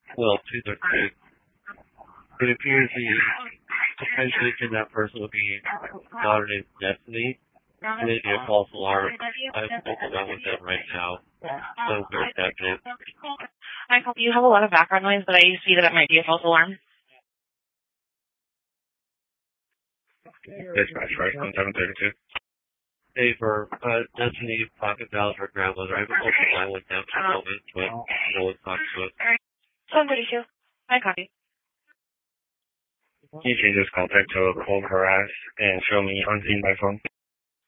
Well, 232. It appears the potentially kidnapped person would be daughter named Destiny. It may be a false alarm. I'm spoken around with them right now. So we're definite. Michael, you have a lot of background noise, but I see that it might be a false alarm. Dispatch, right? On 732. Hey, for Destiny pocket dials for grandmother. I have a local line with them for a moment, but no one's talking to us. 732. I copy. You can just contact her, call her ass, and show me unseen by phone.